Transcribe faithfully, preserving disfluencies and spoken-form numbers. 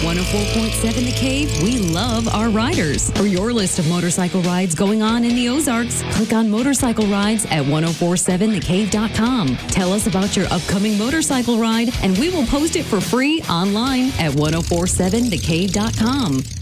one oh four point seven The Cave, we love our riders. For your list of motorcycle rides going on in the Ozarks, click on motorcycle rides at ten forty-seven the cave dot com. Tell us about your upcoming motorcycle ride, and we will post it for free online at ten forty-seven the cave dot com.